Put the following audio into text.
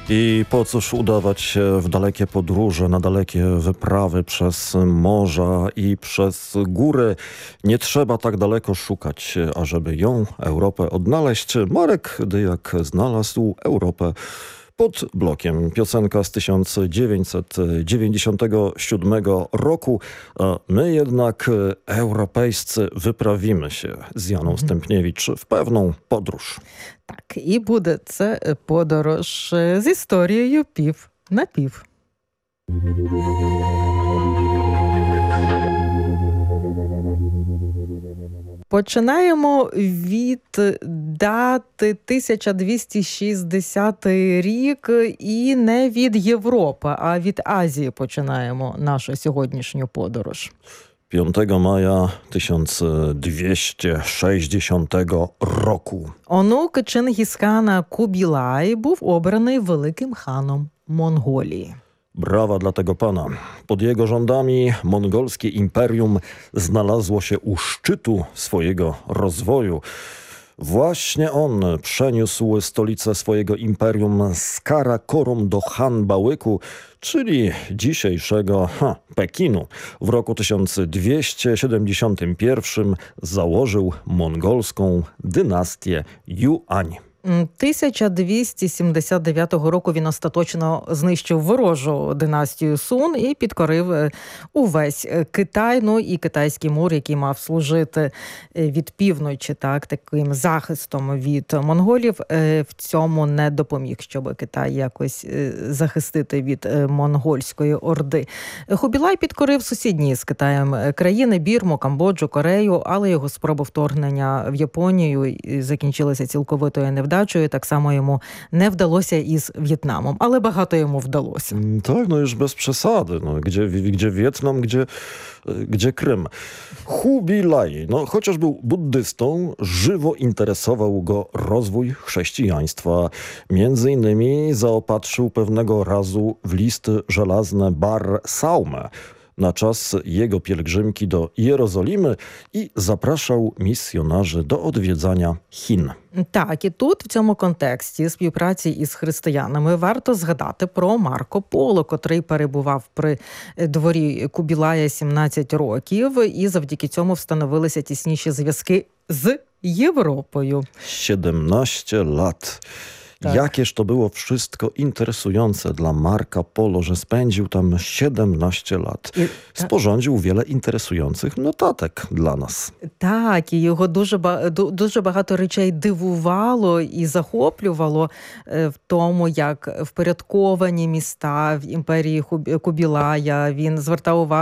I po cóż udawać się w dalekie podróże, na dalekie wyprawy przez morza i przez góry. Nie trzeba tak daleko szukać, ażeby ją, Europę, odnaleźć. Marek Dyjak znalazł Europę pod blokiem. Piosenka z 1997 roku. A my jednak, europejscy, wyprawimy się z Janą Stępniewicz w pewną podróż. Так, і буде це подорож з історією пів на пів. Починаємо від дати 1260 рік і не від Європи, а від Азії починаємо нашу сьогоднішню подорож. 5 maja 1260 roku. Онук Чингісхана Кубілай був обраний великим ханом Монголії. Brawa dla tego pana. Pod jego rządami mongolskie imperium znalazło się u szczytu swojego rozwoju. Właśnie on przeniósł stolicę swojego imperium z Karakorum do Hanbałyku, czyli dzisiejszego Pekinu. W roku 1271 założył mongolską dynastię Юань. 1279 року він остаточно знищив ворожу династію Сун і підкорив увесь Китай, ну і Китайський мур, який мав служити від півночі, так, таким захистом від монголів, в цьому не допоміг, щоб Китай якось захистити від монгольської орди. Хубілай підкорив сусідні з Китаєм країни – Бірму, Камбоджу, Корею, але його спроби вторгнення в Японію закінчилися цілковитою невдачею. Так само йому не вдалося із В'єтнамом, ale багато йому вдалося. Tak, no już bez przesady. No, gdzie Wietnam, gdzie Krym. Hubilaj, no, chociaż był buddystą, żywo interesował go rozwój chrześcijaństwa. Między innymi zaopatrzył pewnego razu w listy żelazne Bar Saumę na czas jego pielgrzymki do Jerozolimy i zapraszał misjonarzy do odwiedzania Chin. Так, і тут в цьому контексті співпраці із християнами варто згадати про Марко Поло, котрий перебував при дворі Кубілая 17 років, і завдяки цьому встановилися тісніші зв'язки з Європою. 17 lat. Tak. Jakież to było wszystko interesujące dla Marca Polo, że spędził tam 17 lat. Sporządził wiele interesujących notatek dla nas. Так, і його дуже багато речей дивувало і захоплювало в тому, як впорядковані міста в імперії Кубілая. Він звертав увагу